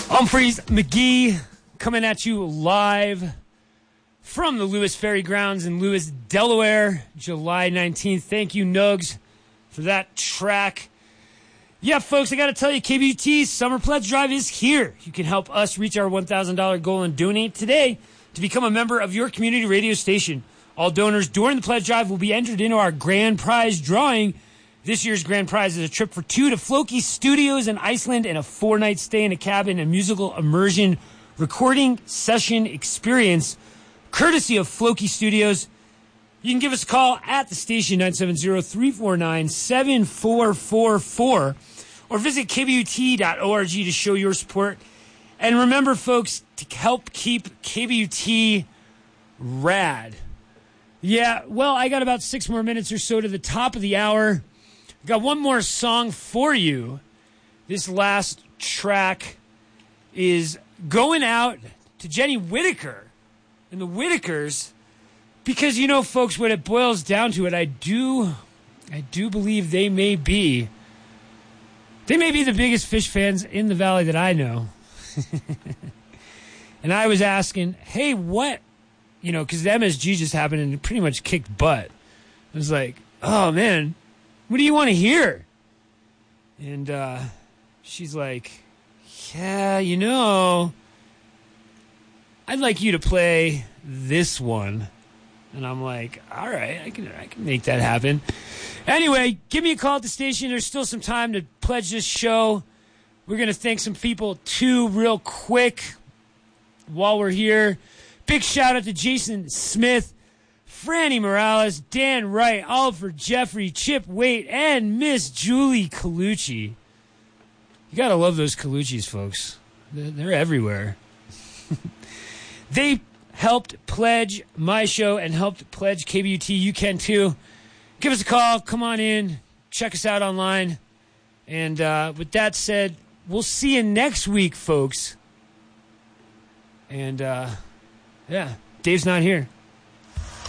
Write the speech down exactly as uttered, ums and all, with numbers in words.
Humphreys McGee coming at you live from the Lewis Ferry Grounds in Lewis, Delaware, July nineteenth. Thank you, Nugs, for that track. Yeah, folks, I got to tell you, K B U T's Summer Pledge Drive is here. You can help us reach our one thousand dollars goal and donate today to become a member of your community radio station. All donors during the pledge drive will be entered into our grand prize drawing. This year's grand prize is a trip for two to Floki Studios in Iceland and a four-night stay in a cabin and musical immersion recording session experience, courtesy of Floki Studios. You can give us a call at the station, nine seven zero, three four nine, seven four four four, or visit k b u t dot org to show your support. And remember, folks, to help keep K B U T rad. Yeah, well, I got about six more minutes or so to the top of the hour. Got one more song for you. This last track is going out to Jenny Whitaker and the Whitakers, because, you know, folks, when it boils down to it, I do, I do believe they may be, they may be the biggest Fish fans in the Valley that I know. And I was asking, hey, what, you know, because the M S G just happened and it pretty much kicked butt. I was like, oh, man. What do you want to hear? And uh, she's like, yeah, you know, I'd like you to play this one. And I'm like, all right, I can I can make that happen. Anyway, give me a call at the station. There's still some time to pledge this show. We're going to thank some people, too, real quick while we're here. Big shout out to Jason Smith, Franny Morales, Dan Wright, Oliver Jeffrey, Chip Waite, and Miss Julie Colucci. You got to love those Colucci's, folks. They're, they're everywhere. They helped pledge my show and helped pledge K B U T. You can, too. Give us a call. Come on in. Check us out online. And uh, with that said, we'll see you next week, folks. And, uh, yeah, Dave's not here.